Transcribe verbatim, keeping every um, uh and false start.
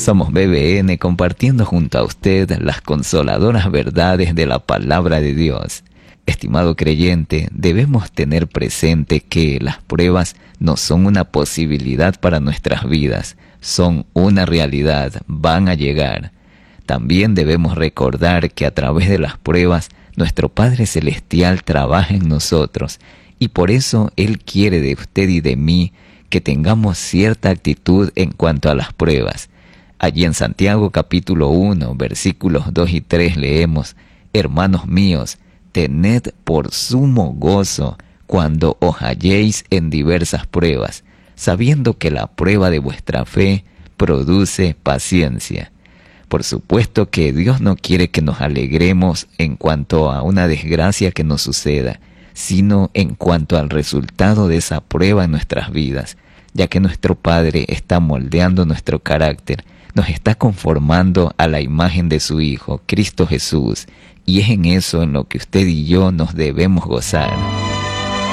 Somos B B N compartiendo junto a usted las consoladoras verdades de la palabra de Dios. Estimado creyente, debemos tener presente que las pruebas no son una posibilidad para nuestras vidas, son una realidad, van a llegar. También debemos recordar que a través de las pruebas, nuestro Padre Celestial trabaja en nosotros y por eso Él quiere de usted y de mí que tengamos cierta actitud en cuanto a las pruebas. Allí en Santiago capítulo uno, versículos dos y tres leemos: Hermanos míos, tened por sumo gozo cuando os halléis en diversas pruebas, sabiendo que la prueba de vuestra fe produce paciencia. Por supuesto que Dios no quiere que nos alegremos en cuanto a una desgracia que nos suceda, sino en cuanto al resultado de esa prueba en nuestras vidas, ya que nuestro Padre está moldeando nuestro carácter, nos está conformando a la imagen de su Hijo, Cristo Jesús, y es en eso en lo que usted y yo nos debemos gozar.